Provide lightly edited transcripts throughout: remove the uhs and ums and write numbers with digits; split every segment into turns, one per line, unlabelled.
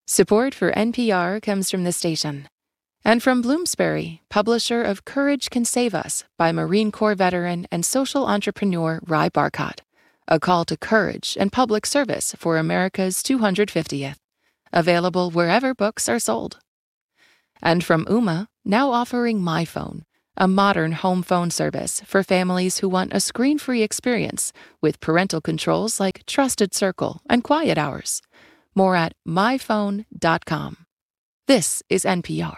Support for NPR comes from the station. And from Bloomsbury, publisher of Courage Can Save Us by Marine Corps veteran and social entrepreneur Ry Barcott. A call to courage and public service for America's 250th. Available wherever books are sold. And from Ooma, now offering MyPhone, a modern home phone service for families who want a screen-free experience with parental controls like Trusted Circle and Quiet Hours. More at myphone.com. This is NPR.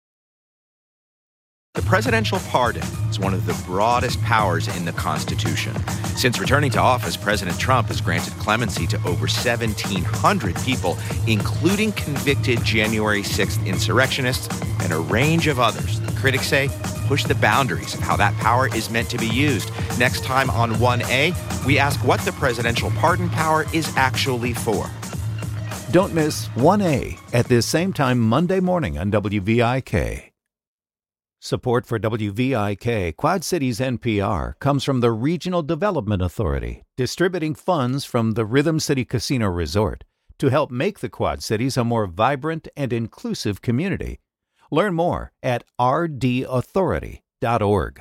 The presidential pardon is one of the broadest powers in the Constitution. Since returning to office, President Trump has granted clemency to over 1,700 people, including convicted January 6th insurrectionists and a range of others that critics say push the boundaries of how that power is meant to be used. Next time on 1A, we ask what the presidential pardon power is actually for.
Don't miss 1A at this same time Monday morning on WVIK. Support for WVIK Quad Cities NPR comes from the Regional Development Authority, distributing funds from the Rhythm City Casino Resort to help make the Quad Cities a more vibrant and inclusive community. Learn more at rdauthority.org.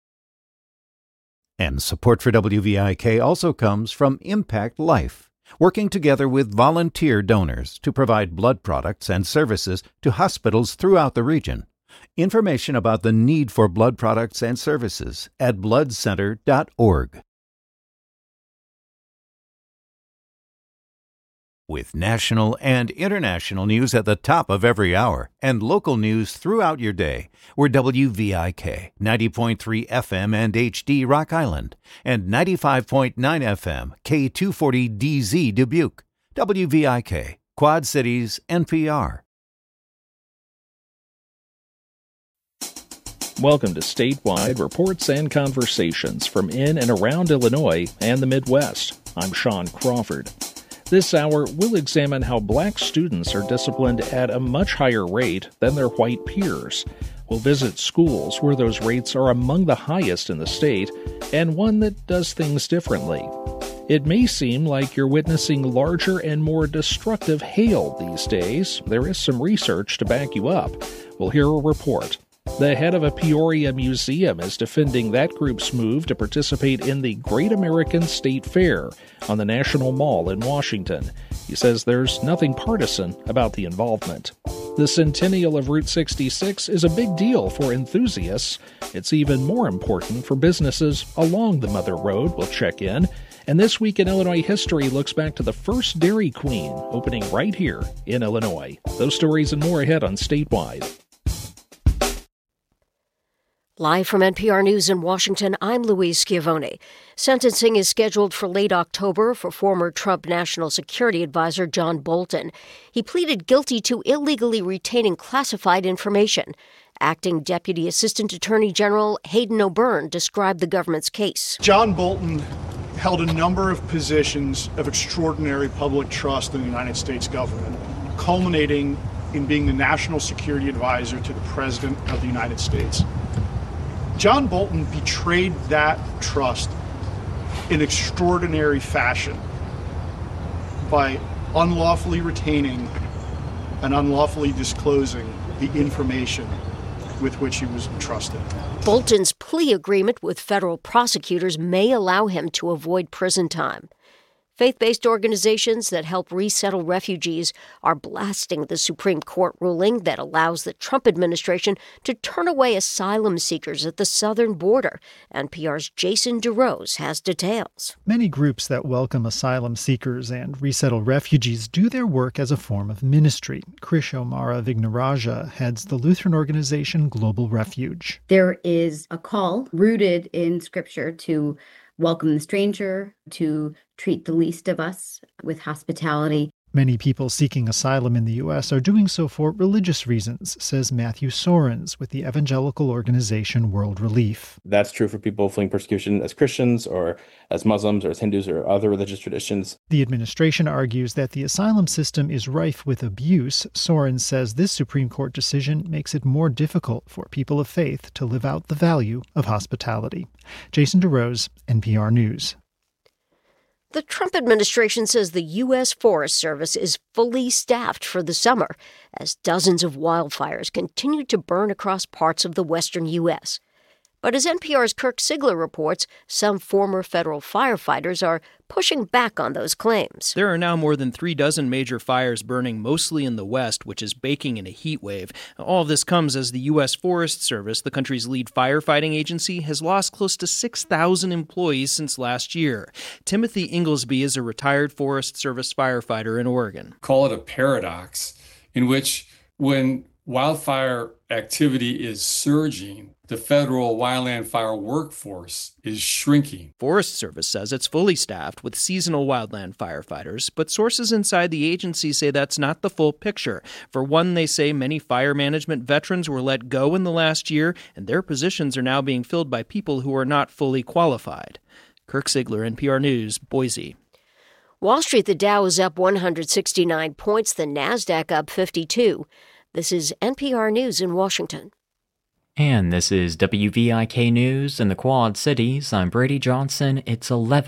And support for WVIK also comes from Impact Life, working together with volunteer donors to provide blood products and services to hospitals throughout the region. Information about the need for blood products and services at bloodcenter.org. With national and international news at the top of every hour and local news throughout your day, we're WVIK 90.3 FM and HD Rock Island and 95.9 FM K240DZ Dubuque. WVIK, Quad Cities, NPR.
Welcome to Statewide Reports and Conversations from in and around Illinois and the Midwest. I'm Sean Crawford. This hour, we'll examine how black students are disciplined at a much higher rate than their white peers. We'll visit schools where those rates are among the highest in the state, and one that does things differently. It may seem like you're witnessing larger and more destructive hail these days. There is some research to back you up. We'll hear a report. The head of a Peoria museum is defending that group's move to participate in the Great American State Fair on the National Mall in Washington. He says there's nothing partisan about the involvement. The centennial of Route 66 is a big deal for enthusiasts. It's even more important for businesses along the Mother Road. We'll check in. And This Week in Illinois History looks back to the first Dairy Queen opening right here in Illinois. Those stories and more ahead on Statewide.
Live from NPR News in Washington, I'm Louise Schiavone. Sentencing is scheduled for late October for former Trump National Security Advisor John Bolton. He pleaded guilty to illegally retaining classified information. Acting Deputy Assistant Attorney General Hayden O'Byrne described the government's case.
John Bolton held a number of positions of extraordinary public trust in the United States government, culminating in being the National Security Advisor to the President of the United States. John Bolton betrayed that trust in extraordinary fashion by unlawfully retaining and unlawfully disclosing the information with which he was entrusted.
Bolton's plea agreement with federal prosecutors may allow him to avoid prison time. Faith-based organizations that help resettle refugees are blasting the Supreme Court ruling that allows the Trump administration to turn away asylum seekers at the southern border. NPR's Jason DeRose has details.
Many groups that welcome asylum seekers and resettle refugees do their work as a form of ministry. Krish O'Mara Vignaraja heads the Lutheran organization Global Refuge.
There is a call rooted in Scripture to welcome the stranger, to treat the least of us with hospitality.
Many people seeking asylum in the U.S. are doing so for religious reasons, says Matthew Sorens with the evangelical organization World Relief.
That's true for people fleeing persecution as Christians or as Muslims or as Hindus or other religious traditions.
The administration argues that the asylum system is rife with abuse. Sorens says this Supreme Court decision makes it more difficult for people of faith to live out the value of hospitality. Jason DeRose, NPR News.
The Trump administration says the U.S. Forest Service is fully staffed for the summer as dozens of wildfires continue to burn across parts of the western U.S. But as NPR's Kirk Sigler reports, some former federal firefighters are pushing back on those claims.
There are now more than 36 major fires burning mostly in the West, which is baking in a heat wave. All of this comes as the U.S. Forest Service, the country's lead firefighting agency, has lost close to 6,000 employees since last year. Timothy Inglesby is a retired Forest Service firefighter in Oregon.
Call it a paradox in which when wildfire activity is surging, the federal wildland fire workforce is shrinking.
Forest Service says it's fully staffed with seasonal wildland firefighters, but sources inside the agency say that's not the full picture. For one, they say many fire management veterans were let go in the last year, and their positions are now being filled by people who are not fully qualified. Kirk Sigler, NPR News, Boise.
Wall Street, the Dow is up 169 points, the NASDAQ up 52. This is NPR News in Washington.
And this is WVIK News in the Quad Cities. I'm Brady Johnson. It's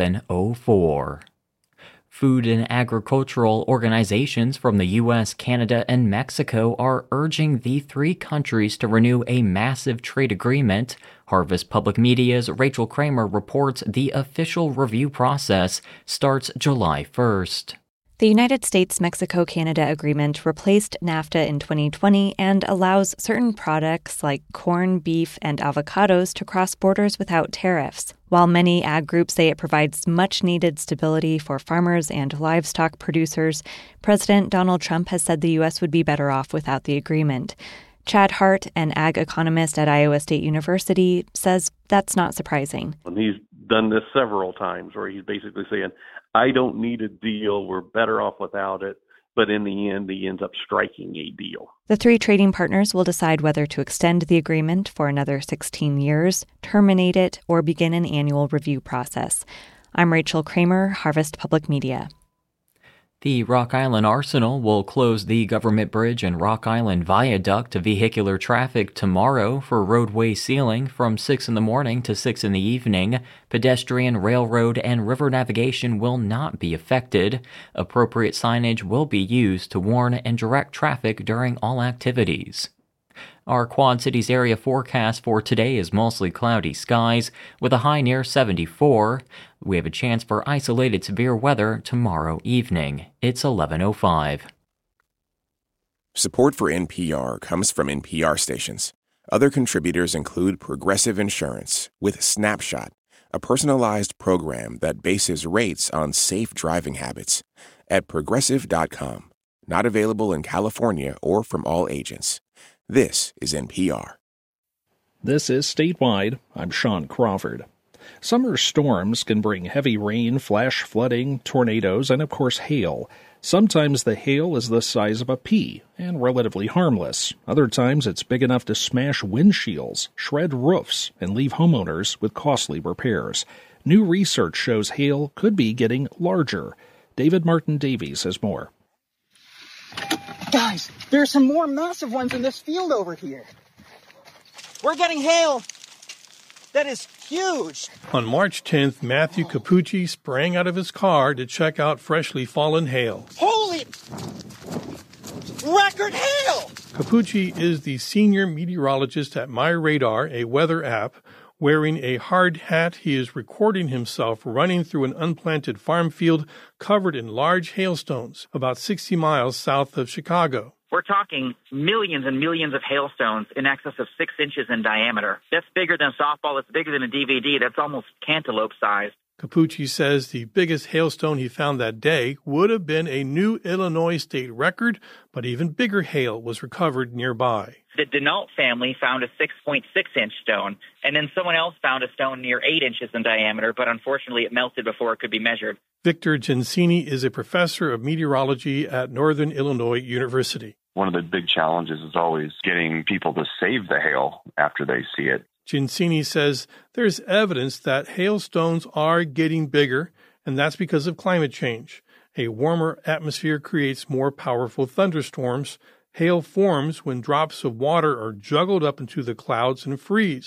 11:04. Food and agricultural organizations from the U.S., Canada, and Mexico are urging the three countries to renew a massive trade agreement. Harvest Public Media's Rachel Kramer reports the official review process starts July 1st.
The United States-Mexico-Canada agreement replaced NAFTA in 2020 and allows certain products like corn, beef, and avocados to cross borders without tariffs. While many ag groups say it provides much-needed stability for farmers and livestock producers, President Donald Trump has said the U.S. would be better off without the agreement. Chad Hart, an ag economist at Iowa State University, says that's not surprising.
He's done this several times where he's basically saying, I don't need a deal, we're better off without it, but in the end, he ends up striking a deal.
The three trading partners will decide whether to extend the agreement for another 16 years, terminate it, or begin an annual review process. I'm Rachel Kramer, Harvest Public Media.
The Rock Island Arsenal will close the Government Bridge and Rock Island Viaduct to vehicular traffic tomorrow for roadway sealing from 6 in the morning to 6 in the evening. Pedestrian, railroad, and river navigation will not be affected. Appropriate signage will be used to warn and direct traffic during all activities. Our Quad Cities area forecast for today is mostly cloudy skies with a high near 74. We have a chance for isolated severe weather tomorrow evening. It's 11:05.
Support for NPR comes from NPR stations. Other contributors include Progressive Insurance with Snapshot, a personalized program that bases rates on safe driving habits, at Progressive.com. Not available in California or from all agents. This is NPR.
This is Statewide. I'm Sean Crawford. Summer storms can bring heavy rain, flash flooding, tornadoes, and of course hail. Sometimes the hail is the size of a pea and relatively harmless. Other times it's big enough to smash windshields, shred roofs, and leave homeowners with costly repairs. New research shows hail could be getting larger. David Martin Davies has more.
Guys, there's some more massive ones in this field over here. We're getting hail. That is huge.
On March 10th, Matthew Capucci sprang out of his car to check out freshly fallen hail.
Holy record hail!
Capucci is the senior meteorologist at MyRadar, a weather app. Wearing a hard hat, he is recording himself running through an unplanted farm field covered in large hailstones, about 60 miles south of Chicago.
We're talking millions and millions of hailstones in excess of 6 inches in diameter. That's bigger than a softball. That's bigger than a DVD. That's almost cantaloupe-sized.
Capucci says the biggest hailstone he found that day would have been a new Illinois state record, but even bigger hail was recovered nearby.
The Denault family found a 6.6-inch stone, and then someone else found a stone near 8 inches in diameter, but unfortunately it melted before it could be measured.
Victor Gensini is a professor of meteorology at Northern Illinois University.
One of the big challenges is always getting people to save the hail after they see it.
Gensini says there's evidence that hailstones are getting bigger, and that's because of climate change. A warmer atmosphere creates more powerful thunderstorms. Hail forms when drops of water are juggled up into the clouds and freeze.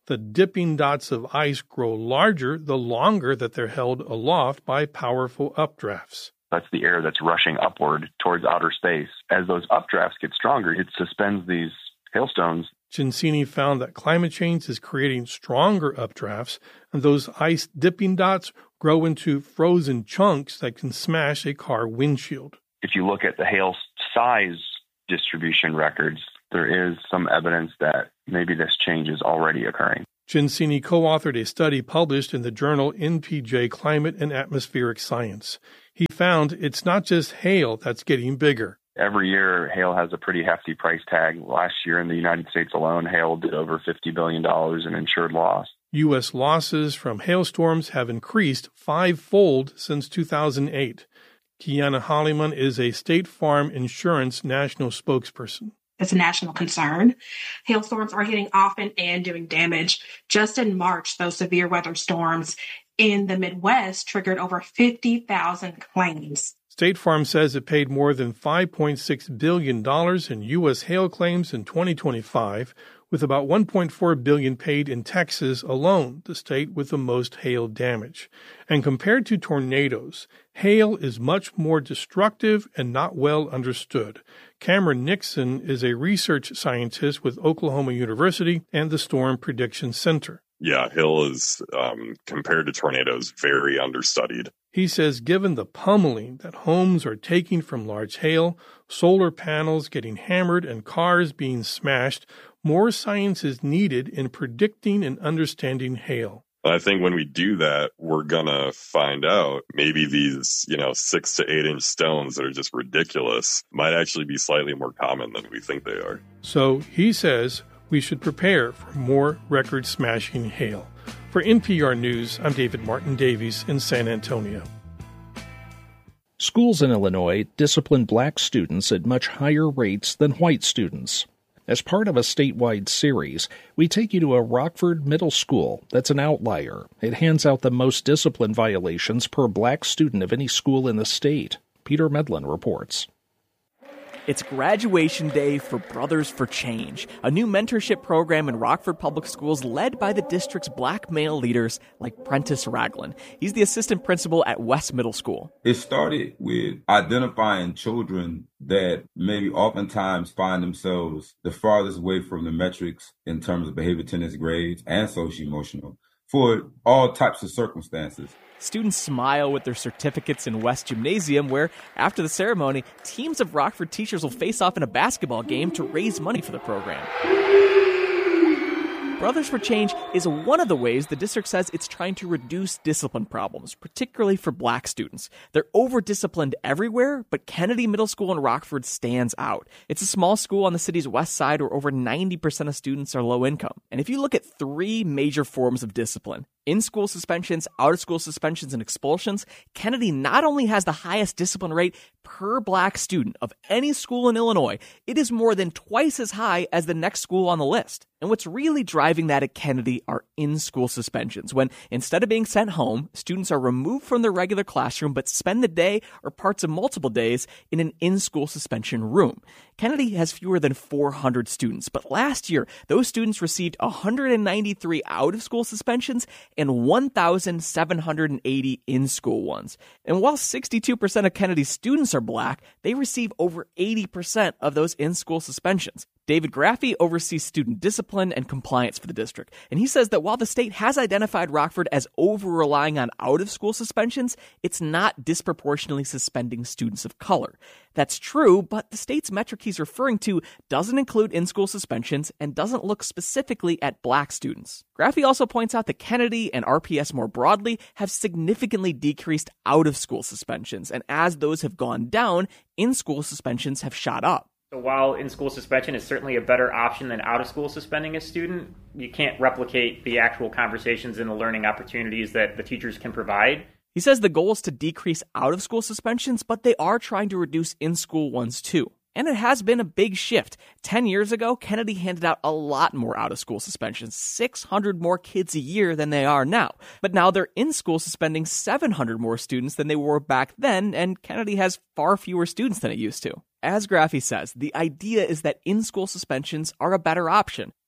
The dipping dots of ice grow larger the longer that they're held aloft by powerful updrafts.
That's the air that's rushing upward towards outer space. As those updrafts get stronger, it suspends these hailstones.
Ciancini found that climate change is creating stronger updrafts, and those ice dipping dots grow into frozen chunks that can smash a car windshield.
If you look at the hail size distribution records, there is some evidence that maybe this change is already occurring.
Ciancini co-authored a study published in the journal NPJ Climate and Atmospheric Science. He found it's not just hail that's getting bigger.
Every year, hail has a pretty hefty price tag. Last year in the United States alone, hail did over $50 billion in insured loss.
U.S. losses from hailstorms have increased fivefold since 2008. Kiana Holliman is a State Farm Insurance national spokesperson.
It's a national concern. Hailstorms are hitting often and doing damage. Just in March, those severe weather storms in the Midwest triggered over 50,000 claims.
State Farm says it paid more than $5.6 billion in U.S. hail claims in 2025, with about $1.4 billion paid in Texas alone, the state with the most hail damage. And compared to tornadoes, hail is much more destructive and not well understood. Cameron Nixon is a research scientist with Oklahoma University and the Storm Prediction Center.
Yeah, hail is, compared to tornadoes, very understudied.
He says given the pummeling that homes are taking from large hail, solar panels getting hammered, and cars being smashed, more science is needed in predicting and understanding hail.
I think when we do that, we're going to find out maybe these, 6 to 8 inch stones that are just ridiculous might actually be slightly more common than we think they are.
So he says we should prepare for more record-smashing hail. For NPR News, I'm David Martin Davies in San Antonio.
Schools in Illinois discipline black students at much higher rates than white students. As part of a statewide series, we take you to a Rockford middle school that's an outlier. It hands out the most discipline violations per black student of any school in the state. Peter Medlin reports.
It's graduation day for Brothers for Change, a new mentorship program in Rockford Public Schools led by the district's black male leaders like Prentice Ragland. He's the assistant principal at West Middle School.
It started with identifying children that maybe oftentimes find themselves the farthest away from the metrics in terms of behavior, attendance, grades, and socio-emotional for all types of circumstances.
Students smile with their certificates in West Gymnasium, where, after the ceremony, teams of Rockford teachers will face off in a basketball game to raise money for the program. Brothers for Change is one of the ways the district says it's trying to reduce discipline problems, particularly for black students. They're over-disciplined everywhere, but Kennedy Middle School in Rockford stands out. It's a small school on the city's west side where over 90% of students are low income. And if you look at three major forms of discipline, in-school suspensions, out-of-school suspensions, and expulsions, Kennedy not only has the highest discipline rate per black student of any school in Illinois, it is more than twice as high as the next school on the list. And what's really driving that at Kennedy are in-school suspensions, when instead of being sent home, students are removed from their regular classroom but spend the day or parts of multiple days in an in-school suspension room. Kennedy has fewer than 400 students, but last year, those students received 193 out-of-school suspensions and 1,780 in-school ones. And while 62% of Kennedy's students are black, they receive over 80% of those in-school suspensions. David Graffey oversees student discipline and compliance for the district, and he says that while the state has identified Rockford as over-relying on out-of-school suspensions, it's not disproportionately suspending students of color. That's true, but the state's metric he's referring to doesn't include in-school suspensions and doesn't look specifically at black students. Graffey also points out that Kennedy and RPS more broadly have significantly decreased out-of-school suspensions, and as those have gone down, in-school suspensions have shot up.
So while in-school suspension is certainly a better option than out-of-school suspending a student, you can't replicate the actual conversations and the learning opportunities that the teachers can provide.
He says the goal is to decrease out-of-school suspensions, but they are trying to reduce in-school ones too. And it has been a big shift. 10 years ago, Kennedy handed out a lot more out-of-school suspensions, 600 more kids a year than they are now. But now they're in-school suspending 700 more students than they were back then, and Kennedy has far fewer students than it used to. As Graffey says, the idea is that in-school suspensions are a better option.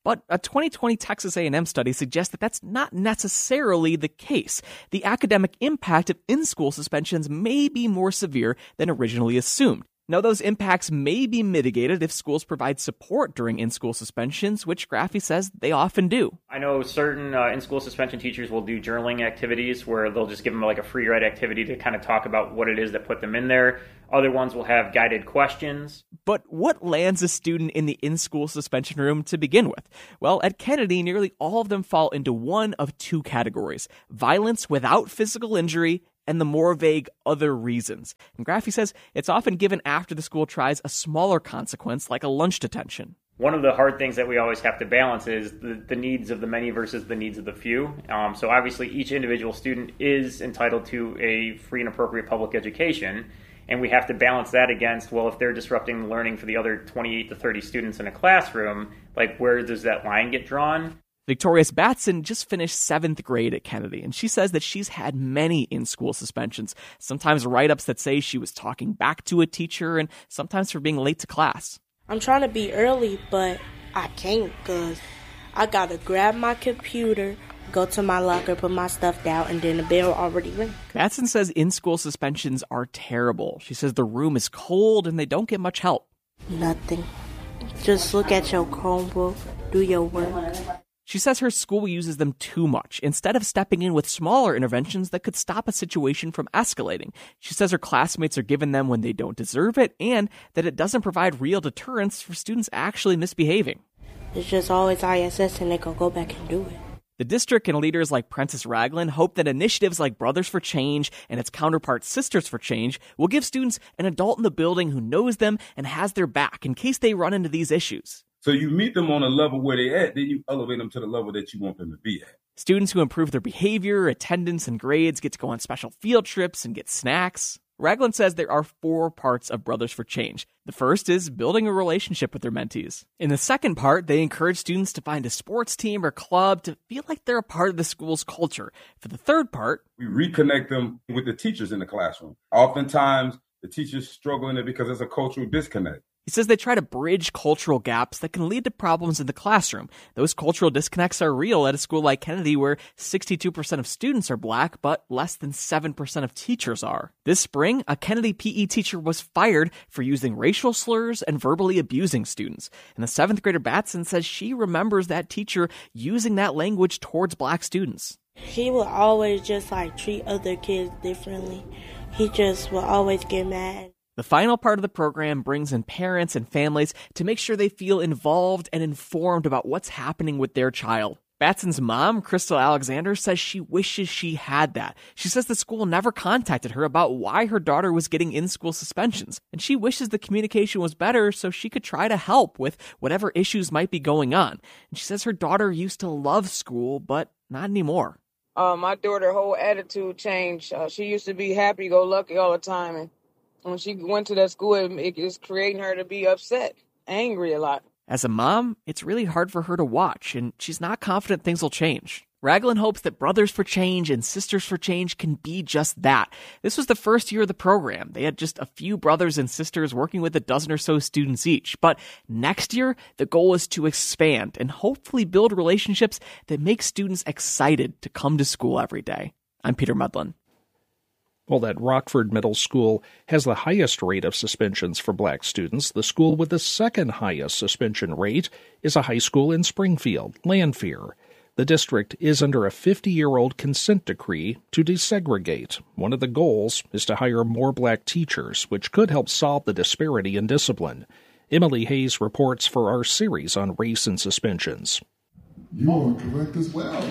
But a 2020 Texas A&M study suggests that that's not necessarily the case. The academic impact of in-school suspensions may be more severe than originally assumed. Now, those impacts may be mitigated if schools provide support during in-school suspensions, which Graffi says they often do.
I know certain in-school suspension teachers will do journaling activities where they'll just give them like a free write activity to kind of talk about what it is that put them in there. Other ones will have guided questions.
But what lands a student in the in-school suspension room to begin with? Well, at Kennedy, nearly all of them fall into one of two categories: violence without physical injury and the more vague other reasons. And Graffi says it's often given after the school tries a smaller consequence like a lunch detention.
One of the hard things that we always have to balance is the needs of the many versus the needs of the few. So obviously each individual student is entitled to a free and appropriate public education. And we have to balance that against, well, if they're disrupting the learning for the other 28 to 30 students in a classroom, like where does that line get drawn?
Victorious Batson just finished 7th grade at Kennedy, and she says that she's had many in-school suspensions, sometimes write-ups that say she was talking back to a teacher, and sometimes for being late to class.
I'm trying to be early, but I can't because I got to grab my computer, go to my locker, put my stuff down, and then the bell already rang.
Batson says in-school suspensions are terrible. She says the room is cold and they don't get much help.
Nothing. Just look at your Chromebook, do your work.
She says her school uses them too much, instead of stepping in with smaller interventions that could stop a situation from escalating. She says her classmates are given them when they don't deserve it, and that it doesn't provide real deterrence for students actually misbehaving.
It's just always ISS and they can go back and do it.
The district and leaders like Prentice Ragland hope that initiatives like Brothers for Change and its counterpart Sisters for Change will give students an adult in the building who knows them and has their back in case they run into these issues.
So you meet them on a level where they're at, then you elevate them to the level that you want them to be at.
Students who improve their behavior, attendance, and grades get to go on special field trips and get snacks. Ragland says there are 4 parts of Brothers for Change. The first is building a relationship with their mentees. In the second part, they encourage students to find a sports team or club to feel like they're a part of the school's culture. For the third part,
we reconnect them with the teachers in the classroom. Oftentimes, the teachers struggle in it because there's a cultural disconnect.
He says they try to bridge cultural gaps that can lead to problems in the classroom. Those cultural disconnects are real at a school like Kennedy, where 62% of students are black, but less than 7% of teachers are. This spring, a Kennedy PE teacher was fired for using racial slurs and verbally abusing students. And the 7th grader Batson says she remembers that teacher using that language towards black students.
He would always just treat other kids differently. He just would always get mad.
The final part of the program brings in parents and families to make sure they feel involved and informed about what's happening with their child. Batson's mom, Crystal Alexander, says she wishes she had that. She says the school never contacted her about why her daughter was getting in-school suspensions, and she wishes the communication was better so she could try to help with whatever issues might be going on. And she says her daughter used to love school, but not anymore.
My daughter's whole attitude changed. She used to be happy-go-lucky all the time, and when she went to that school, it is creating her to be upset, angry a lot.
As a mom, it's really hard for her to watch, and she's not confident things will change. Ragland hopes that Brothers for Change and Sisters for Change can be just that. This was the first year of the program. They had just a few brothers and sisters working with a dozen or so students each. But next year, the goal is to expand and hopefully build relationships that make students excited to come to school every day. I'm Peter Mudlin.
Well, that Rockford Middle School has the highest rate of suspensions for black students. The school with the second highest suspension rate is a high school in Springfield, Lanphier. The district is under a 50-year-old consent decree to desegregate. One of the goals is to hire more black teachers, which could help solve the disparity in discipline. Emily Hayes reports for our series on race and suspensions.
You are correct as well.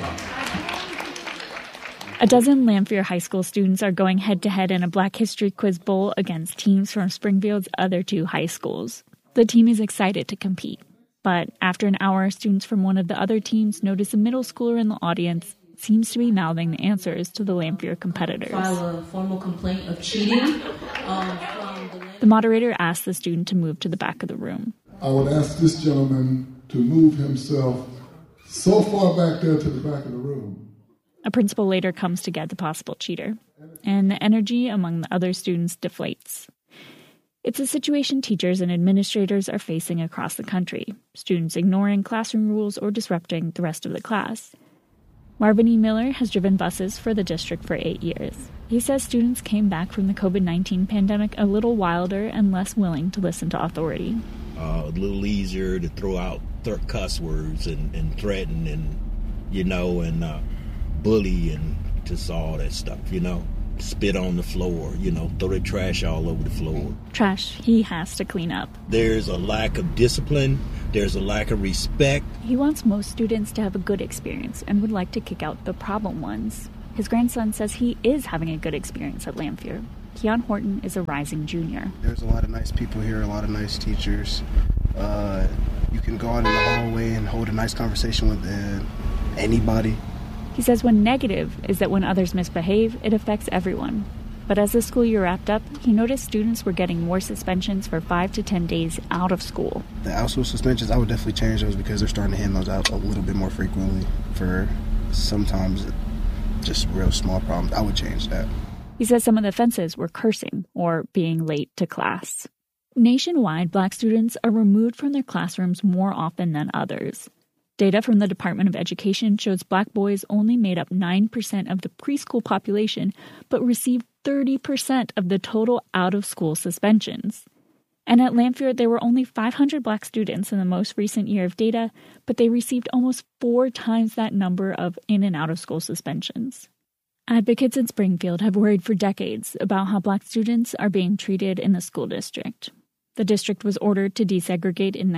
A dozen Lanphier High School students are going head-to-head in a Black History Quiz Bowl against teams from Springfield's other 2 high schools. The team is excited to compete. But after an hour, students from one of the other teams notice a middle schooler in the audience seems to be mouthing the answers to the Lanphier competitors.
File a formal complaint of cheating.
The moderator asks the student to move to the back of the room.
I would ask this gentleman to move himself so far back there to the back of the room.
A principal later comes to get the possible cheater, and the energy among the other students deflates. It's a situation teachers and administrators are facing across the country, students ignoring classroom rules or disrupting the rest of the class. Marvin E. Miller has driven buses for the district for 8 years. He says students came back from the COVID-19 pandemic a little wilder and less willing to listen to authority.
A little easier to throw out cuss words and threaten and, and bully and just all that stuff, spit on the floor, throw the trash all over the floor.
Trash he has to clean up.
There's a lack of discipline. There's a lack of respect.
He wants most students to have a good experience and would like to kick out the problem ones. His grandson says he is having a good experience at Lamphere. Keon Horton is a rising junior.
There's a lot of nice people here, a lot of nice teachers. You can go out in the hallway and hold a nice conversation with anybody.
He says one negative is that when others misbehave, it affects everyone. But as the school year wrapped up, he noticed students were getting more suspensions for 5 to 10 days out of school.
The out-of-school suspensions, I would definitely change those because they're starting to hand those out a little bit more frequently for sometimes just real small problems. I would change that.
He says some of the offenses were cursing or being late to class. Nationwide, Black students are removed from their classrooms more often than others. Data from the Department of Education shows Black boys only made up 9% of the preschool population, but received 30% of the total out-of-school suspensions. And at Lamphere, there were only 500 Black students in the most recent year of data, but they received almost 4 times that number of in- and out-of-school suspensions. Advocates in Springfield have worried for decades about how Black students are being treated in the school district. The district was ordered to desegregate in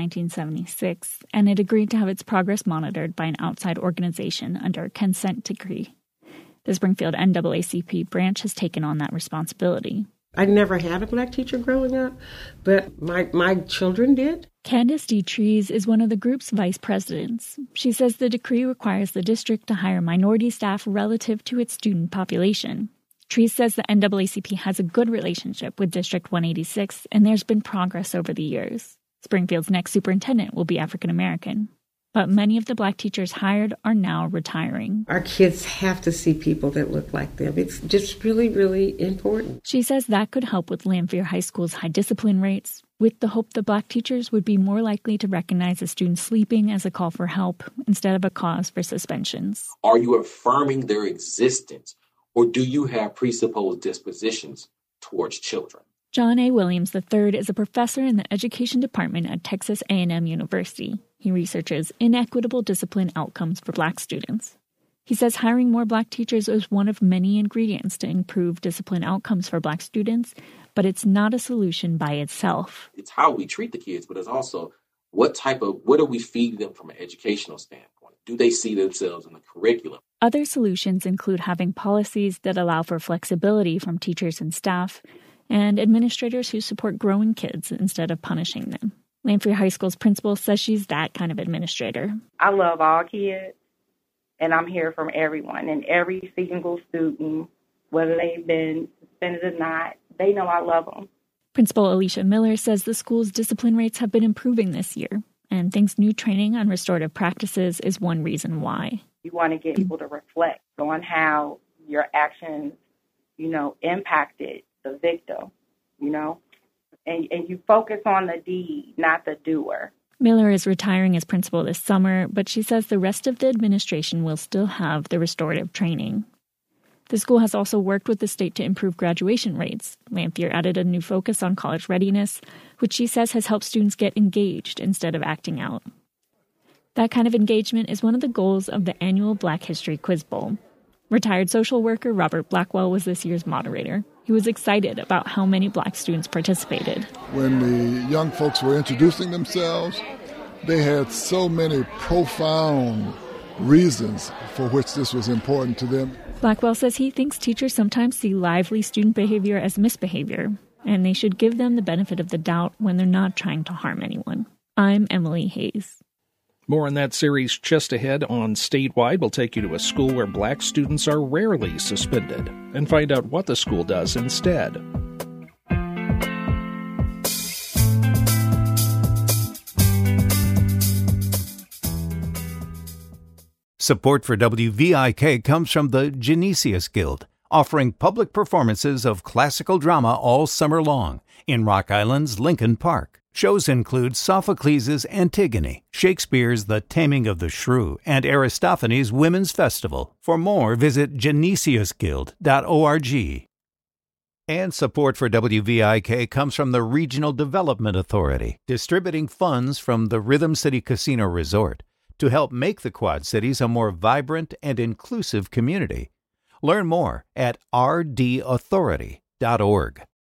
1976, and it agreed to have its progress monitored by an outside organization under a consent decree. The Springfield NAACP branch has taken on that responsibility.
I never had a Black teacher growing up, but my children did.
Candace D. Trees is one of the group's vice presidents. She says the decree requires the district to hire minority staff relative to its student population. Trees says the NAACP has a good relationship with District 186, and there's been progress over the years. Springfield's next superintendent will be African American. But many of the Black teachers hired are now retiring.
Our kids have to see people that look like them. It's just really, really important.
She says that could help with Lamphere High School's high discipline rates, with the hope that Black teachers would be more likely to recognize a student sleeping as a call for help instead of a cause for suspensions.
Are you affirming their existence, or do you have presupposed dispositions towards children?
John A. Williams III is a professor in the education department at Texas A&M University. He researches inequitable discipline outcomes for Black students. He says hiring more Black teachers is one of many ingredients to improve discipline outcomes for Black students, but it's not a solution by itself.
It's how we treat the kids, but it's also what are we feeding them from an educational standpoint? Do they see themselves in the curriculum?
Other solutions include having policies that allow for flexibility from teachers and staff, and administrators who support growing kids instead of punishing them. Lamphere High School's principal says she's that kind of administrator.
I love all kids, and I'm here from everyone. And every single student, whether they've been suspended or not, they know I love them.
Principal Alicia Miller says the school's discipline rates have been improving this year, and thinks new training on restorative practices is one reason why.
You want to get people to reflect on how your actions, impacted the victim, and you focus on the deed, not the doer.
Miller is retiring as principal this summer, but she says the rest of the administration will still have the restorative training. The school has also worked with the state to improve graduation rates. Lamphere added a new focus on college readiness, which she says has helped students get engaged instead of acting out. That kind of engagement is one of the goals of the annual Black History Quiz Bowl. Retired social worker Robert Blackwell was this year's moderator. He was excited about how many Black students participated.
When the young folks were introducing themselves, they had so many profound reasons for which this was important to them.
Blackwell says he thinks teachers sometimes see lively student behavior as misbehavior, and they should give them the benefit of the doubt when they're not trying to harm anyone. I'm Emily Hayes.
More on that series just ahead on Statewide. We'll take you to a school where Black students are rarely suspended and find out what the school does instead.
Support for WVIK comes from the Genesius Guild,
offering public performances of classical drama all summer long in Rock Island's Lincoln Park. Shows include Sophocles' Antigone, Shakespeare's The Taming of the Shrew, and Aristophanes' Women's Festival. For more, visit genesiusguild.org. And support for WVIK comes from the Regional Development Authority, distributing funds from the Rhythm City Casino Resort to help make the Quad Cities a more vibrant and inclusive community. Learn more at rdauthority.org.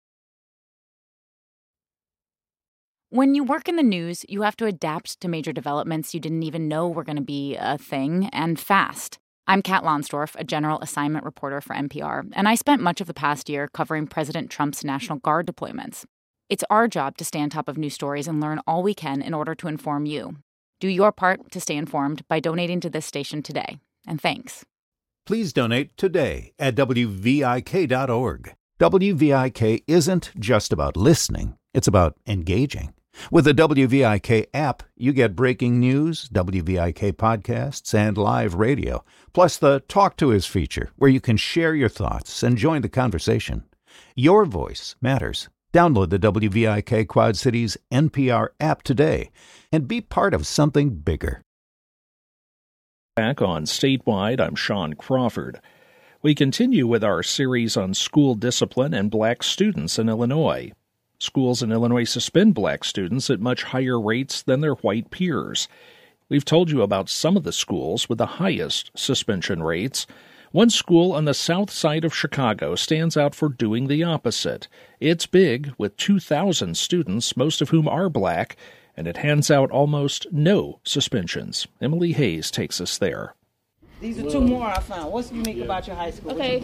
When you work in the news, you have to adapt to major developments you didn't even know were going to be a thing, and fast. I'm Kat Lonsdorf, a general assignment reporter for NPR, and I spent much of the past year covering President Trump's National Guard deployments. It's our job to stay on top of news stories and learn all we can in order to inform you. Do your part to stay informed by donating to this station today. And thanks.
Please donate today at WVIK.org. WVIK isn't just about listening, it's about engaging. With the WVIK app, you get breaking news, WVIK podcasts, and live radio, plus the Talk to Us feature, where you can share your thoughts and join the conversation. Your voice matters. Download the WVIK Quad Cities NPR app today and be part of something bigger.
Back on Statewide, I'm Sean Crawford. We continue with our series on school discipline and black students in Illinois. Schools in Illinois suspend black students at much higher rates than their white peers. We've told you about some of the schools with the highest suspension rates. One school on the south side of Chicago stands out for doing the opposite. It's big, with 2,000 students, most of whom are black, and it hands out almost no suspensions. Emily Hayes takes us there.
These are two more I found. What's unique about your high school?
Okay,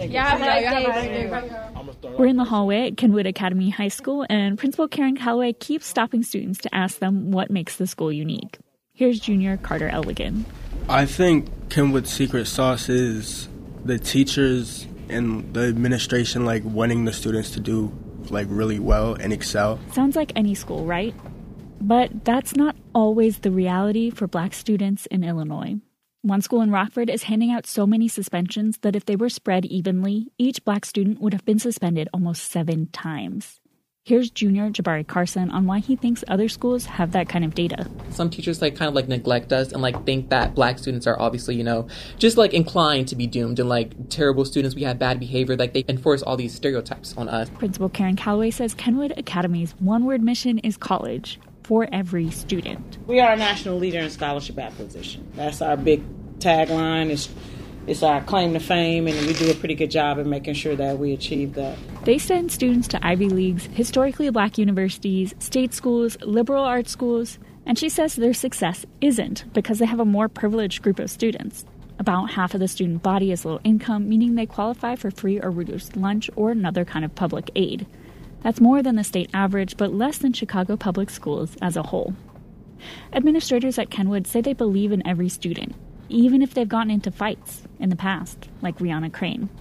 We're in the hallway at Kenwood Academy High School, and Principal Karen Calloway keeps stopping students to ask them what makes the school unique. Here's junior Carter Elligan.
I think Kenwood's secret sauce is the teachers and the administration wanting the students to do really well and excel.
Sounds like any school, right? But that's not always the reality for black students in Illinois. One school in Rockford is handing out so many suspensions that if they were spread evenly, each black student would have been suspended almost 7 times. Here's junior Jabari Carson on why he thinks other schools have that kind of data.
Some teachers neglect us and think that black students are obviously, just inclined to be doomed and terrible students. We have bad behavior. They enforce all these stereotypes on us.
Principal Karen Calloway says Kenwood Academy's one-word mission is college for every student.
We are a national leader in scholarship acquisition. That's our big tagline. It's our claim to fame, and we do a pretty good job of making sure that we achieve that.
They send students to Ivy Leagues, historically black universities, state schools, liberal arts schools, and she says their success isn't because they have a more privileged group of students. About half of the student body is low income, meaning they qualify for free or reduced lunch or another kind of public aid. That's more than the state average, but less than Chicago public schools as a whole. Administrators at Kenwood say they believe in every student, even if they've gotten into fights in the past, like Rihanna Crane.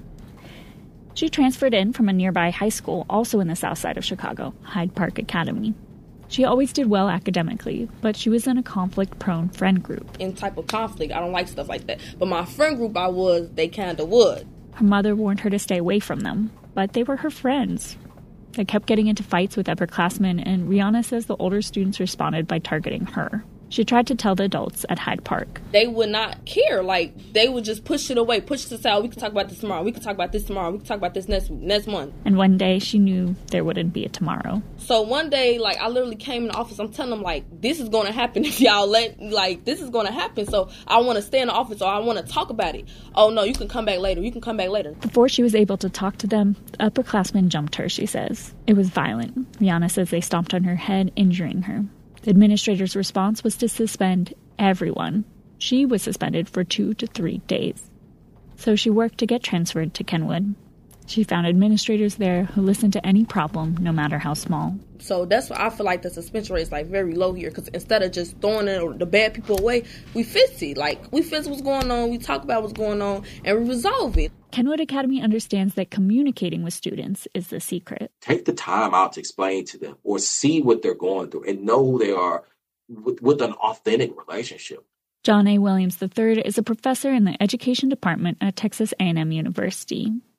She transferred in from a nearby high school, also in the south side of Chicago, Hyde Park Academy. She always did well academically, but she was in a conflict-prone friend group.
In type of conflict, I don't like stuff like that. But my friend group they kind of would.
Her mother warned her to stay away from them, but they were her friends. They kept getting into fights with upperclassmen, and Rihanna says the older students responded by targeting her. She tried to tell the adults at Hyde Park.
They would not care. They would just push it away, push it aside. We can talk about this tomorrow. We can talk about this tomorrow. We can talk about this next month.
And one day, she knew there wouldn't be a tomorrow.
So one day, I literally came in the office. I'm telling them, this is going to happen if y'all this is going to happen. So I want to stay in the office, or I want to talk about it. Oh, no, you can come back later. You can come back later.
Before she was able to talk to them, the upperclassmen jumped her, she says. It was violent. Rihanna says they stomped on her head, injuring her. The administrator's response was to suspend everyone. She was suspended for 2 to 3 days. So she worked to get transferred to Kenwood. She found administrators there who listened to any problem, no matter how small.
So that's why I feel like the suspension rate is very low here, because instead of just throwing the bad people away, we fix it. We fix what's going on, we talk about what's going on, and we resolve it.
Kenwood Academy understands that communicating with students is the secret.
Take the time out to explain to them or see what they're going through and know they are with an authentic relationship.
John A. Williams III is a professor in the education department at Texas A&M University.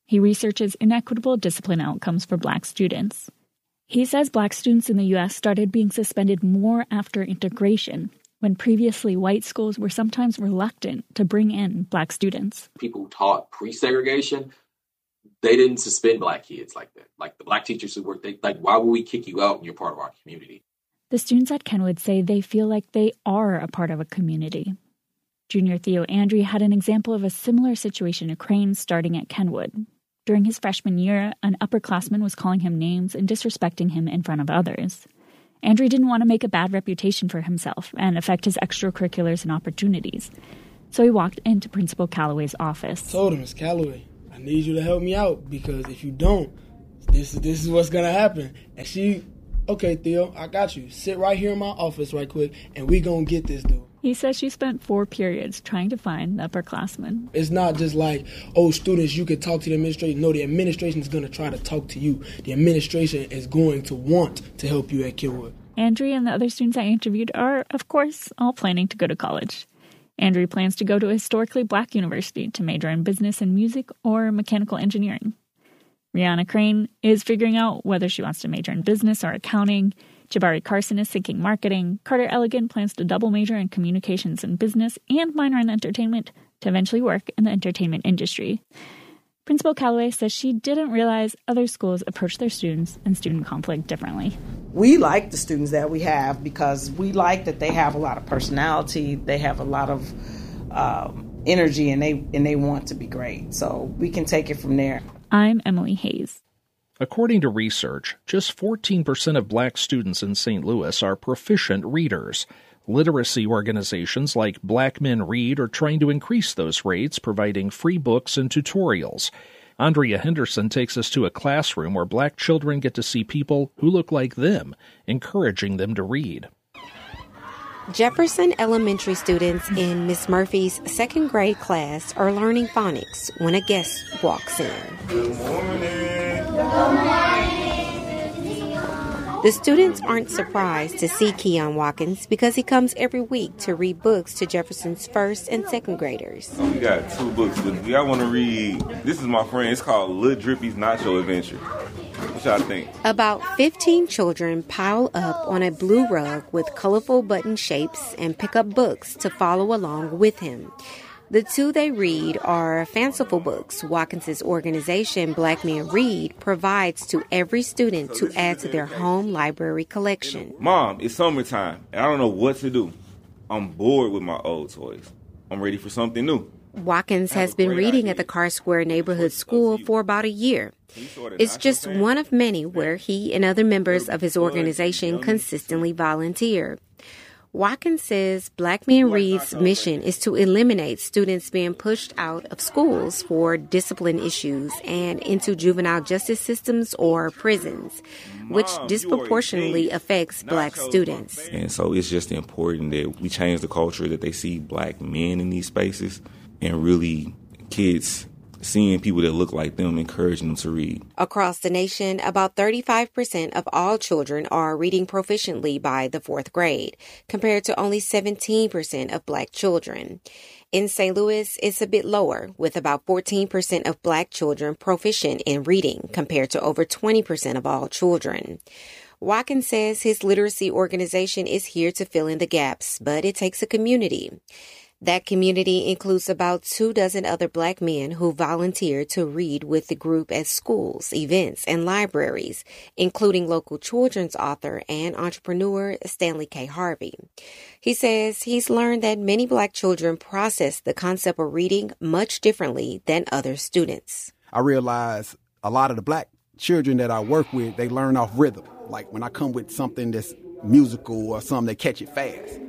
He researches inequitable discipline outcomes for Black students. He says Black students in the U.S. started being suspended more after integration, when previously white schools were sometimes reluctant to bring in Black students.
People who taught pre-segregation, they didn't suspend Black kids like that. Like the Black teachers who worked, why would we kick you out when you're part of our community?
The students at Kenwood say they feel like they are a part of a community. Junior Theo Andry had an example of a similar situation at Crane starting at Kenwood. During his freshman year, an upperclassman was calling him names and disrespecting him in front of others. Andry didn't want to make a bad reputation for himself and affect his extracurriculars and opportunities. So he walked into Principal Calloway's office.
I told him, Miss Calloway, I need you to help me out because if you don't, this is what's going to happen. And she, okay, Theo, I got you. Sit right here in my office right quick and we going to get this dude.
He says she spent 4 periods trying to find the upperclassman.
It's not just like, oh, students, you could talk to the administration. No, the administration is going to try to talk to you. The administration is going to want to help you at Kenwood.
Andry and the other students I interviewed are, of course, all planning to go to college. Andry plans to go to a historically Black university to major in business and music or mechanical engineering. Rihanna Crane is figuring out whether she wants to major in business or accounting. Jabari Carson is thinking marketing. Carter Elegant plans to double major in communications and business and minor in entertainment to eventually work in the entertainment industry. Principal Calloway says she didn't realize other schools approach their students and student conflict differently.
We like the students that we have because we like that they have a lot of personality, they have a lot of energy, and they want to be great. So we can take it from there.
I'm Emily Hayes.
According to research, just 14% of Black students in St. Louis are proficient readers. Literacy organizations like Black Men Read are trying to increase those rates, providing free books and tutorials. Andrea Henderson takes us to a classroom where Black children get to see people who look like them, encouraging them to read.
Jefferson Elementary students in Miss Murphy's second grade class are learning phonics when a guest walks in.
Good morning.
Good morning. The students aren't surprised to see Keon Watkins because he comes every week to read books to Jefferson's first and second graders.
We got 2 books, but y'all want to read, this is my friend, it's called Lil Drippy's Nacho Adventure. What y'all think?
About 15 children pile up on a blue rug with colorful button shapes and pick up books to follow along with him. The 2 they read are fanciful books Watkins's organization, Black Men Read, provides to every student to add to their home library collection.
Mom, it's summertime, and I don't know what to do. I'm bored with my old toys. I'm ready for something new.
Watkins has been reading at the Carr Square Neighborhood School for about a year. It's just one of many where he and other members of his organization consistently volunteer. Watkins says Black Men Read's mission is to eliminate students being pushed out of schools for discipline issues and into juvenile justice systems or prisons, which disproportionately affects Black students.
And so it's just important that we change the culture, that they see Black men in these spaces, and really kids seeing people that look like them, encouraging them to read.
Across the nation, about 35% of all children are reading proficiently by the 4th grade, compared to only 17% of Black children. In St. Louis, it's a bit lower, with about 14% of Black children proficient in reading, compared to over 20% of all children. Watkins says his literacy organization is here to fill in the gaps, but it takes a community. That community includes about 24 other Black men who volunteer to read with the group at schools, events, and libraries, including local children's author and entrepreneur Stanley K. Harvey. He says he's learned that many Black children process the concept of reading much differently than other students.
I realize a lot of the Black children that I work with, they learn off rhythm. Like when I come with something that's musical or something, they catch it fast.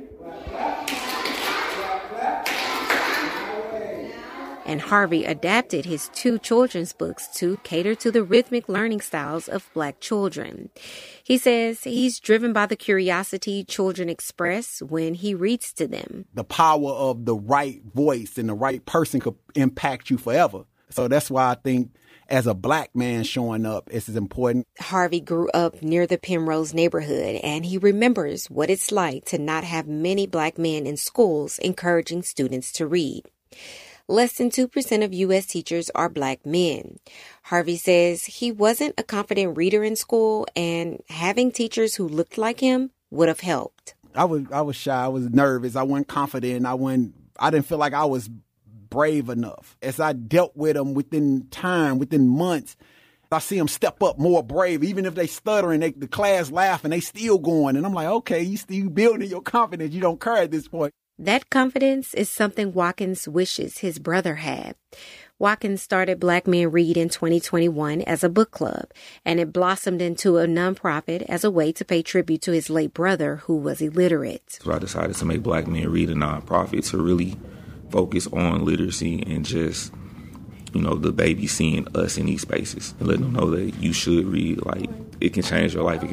And Harvey adapted his 2 children's books to cater to the rhythmic learning styles of Black children. He says he's driven by the curiosity children express when he reads to them.
The power of the right voice and the right person could impact you forever. So that's why I think as a Black man showing up, it's important.
Harvey grew up near the Penrose neighborhood, and he remembers what it's like to not have many Black men in schools encouraging students to read. Less than 2% of U.S. teachers are Black men. Harvey says he wasn't a confident reader in school, and having teachers who looked like him would have helped.
I was shy. I was nervous. I wasn't confident. I didn't feel like I was brave enough. As I dealt with them within months, I see them step up more brave. Even if they stuttering, the class laughing, they still going. And I'm like, okay, you still building your confidence. You don't care at this point.
That confidence is something Watkins wishes his brother had. Watkins started Black Men Read in 2021 as a book club, and it blossomed into a nonprofit as a way to pay tribute to his late brother, who was illiterate.
So I decided to make Black Men Read a nonprofit to really focus on literacy and just, the baby seeing us in these spaces and letting them know that you should read. Like, it can change your life.